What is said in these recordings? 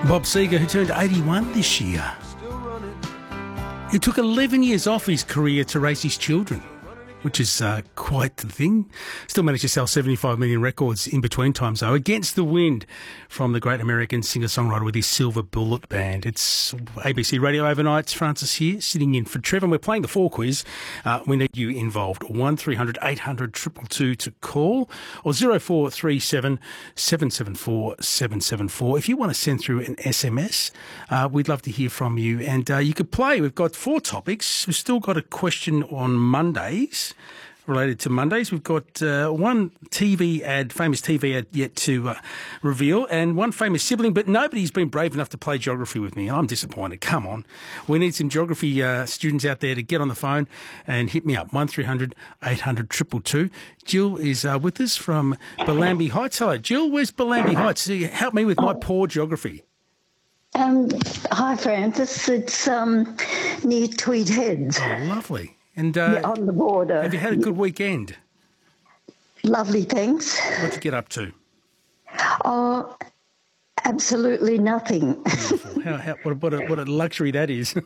Bob Seger, who turned 81 this year. He took 11 years off his career to raise his children, which is quite the thing. Still managed to sell 75 million records in between times, though. Against the Wind from the great American singer-songwriter with his Silver Bullet Band. It's ABC Radio Overnights. Francis here, sitting in for Trevor. And we're playing the 4 quiz. We need you involved. 1300 800 222 to call, or 0437 774 774. If you want to send through an SMS, we'd love to hear from you. And you could play. We've got 4 topics. We've still got a question on Mondays. Related to Mondays, we've got one TV ad, famous TV ad yet to reveal, and one famous sibling, but nobody's been brave enough to play geography with me. I'm disappointed. Come on. We need some geography students out there to get on the phone and hit me up. 1300 800 222. Jill is with us from Bellambi Heights. Hello, Jill. Where's Bellambi Heights? Help me with my poor geography. Hi, Francis. It's near Tweed Heads. Oh, lovely. And on the border. Have you had a good weekend? Lovely, thanks. What did you get up to? Oh, absolutely nothing. What a luxury that is.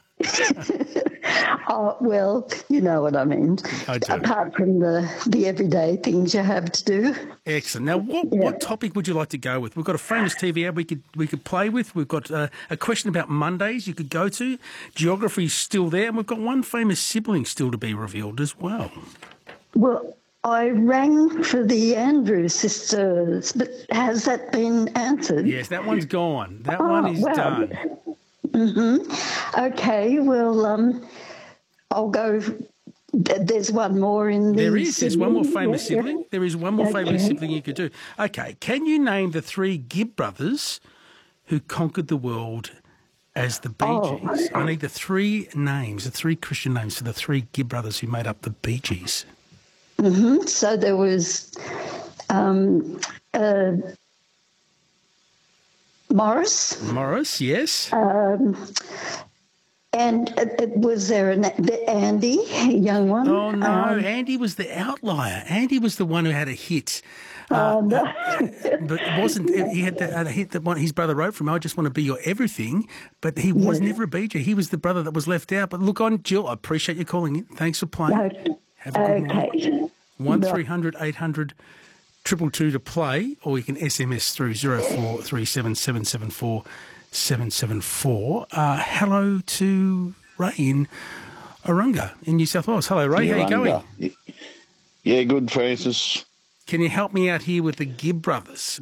Oh, well, you know what I mean. I do. Apart from the everyday things you have to do. Excellent. Now, what topic would you like to go with? We've got a famous TV ad we could play with. We've got a question about Mondays you could go to. Geography's still there. And we've got one famous sibling still to be revealed as well. Well, I rang for the Andrews sisters, but has that been answered? Yes, that one's gone. That one is done. Mm-hmm. Okay, well, I'll go. There's one more in the... There's one more famous sibling. Yeah. There is one more famous sibling you could do. Okay, can you name the 3 Gibb brothers who conquered the world as the Bee Gees? I need the 3 names, the 3 Christian names for the 3 Gibb brothers who made up the Bee Gees. Mm-hmm. So there was Morris. Morris, yes. And was there Andy, a young one? Oh, no, Andy was the outlier. Andy was the one who had a hit. No. But it wasn't. He had a hit that his brother wrote from, I Just Want to Be Your Everything, but he was never a Bee Gee. He was the brother that was left out. But look on, Jill, I appreciate you calling in. Thanks for playing. No. Have a good night. 1300 800 222 to play, or you can SMS through 0437 774 774. Hello to Ray in Orunga in New South Wales. Hello, Ray. How are you going? Yeah, good, Francis. Can you help me out here with the Gibb brothers?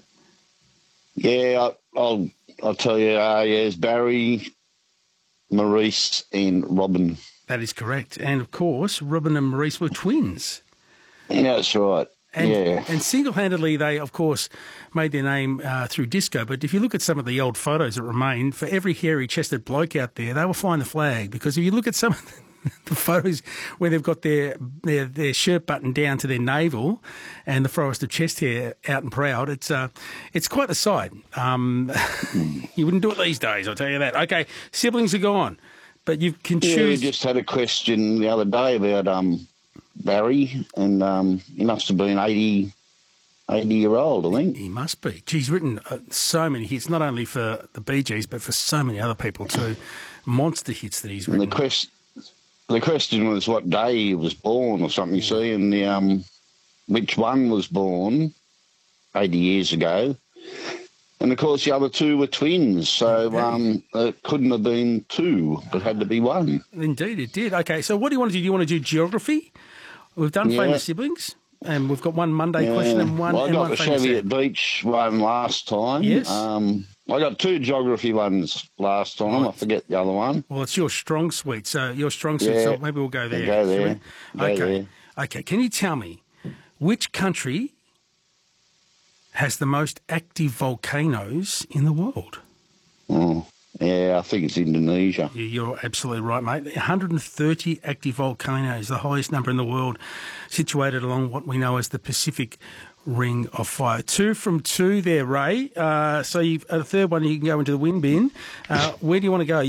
Yeah, I'll tell you. It's Barry, Maurice, and Robin. That is correct. And, of course, Robin and Maurice were twins. Yeah, that's right. And single-handedly, they, of course, made their name through disco. But if you look at some of the old photos that remain, for every hairy-chested bloke out there, they were flying the flag. Because if you look at some of the photos where they've got their shirt buttoned down to their navel and the forest of chest hair out and proud, it's quite the sight. You wouldn't do it these days, I'll tell you that. Okay, siblings are gone, but you can choose. Yeah, we just had a question the other day about Barry, and he must have been 80-year-old, I think. He must be. He's written so many hits, not only for the Bee Gees, but for so many other people too. Monster hits that he's written. And the question was what day he was born or something, you see, and which one was born 80 years ago. And, of course, the other 2 were twins, so it couldn't have been 2, but had to be 1. Indeed, it did. Okay, so what do you want to do? Do you want to do geography? We've done famous siblings, and we've got one Monday question and one I got the famous Cheviot Beach one last time. Yes. I got 2 geography ones last time. Right. I forget the other one. Well, it's your strong suite, so so maybe we'll go there. Go there. Okay. Okay, can you tell me which country has the most active volcanoes in the world? Oh, yeah, I think it's Indonesia. You're absolutely right, mate. 130 active volcanoes, the highest number in the world, situated along what we know as the Pacific Ring of Fire. 2 from 2 there, Ray. So a third one, you can go into the win bin. Where do you want to go?